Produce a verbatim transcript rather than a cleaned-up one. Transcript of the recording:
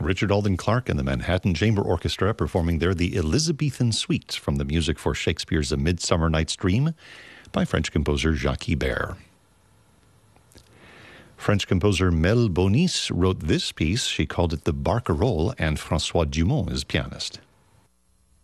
Richard Alden Clark and the Manhattan Chamber Orchestra performing there the Elizabethan Suite from the music for Shakespeare's A Midsummer Night's Dream by French composer Jacques Ibert. French composer Mel Bonis wrote this piece. She called it the Barcarolle, and François Dumont is pianist.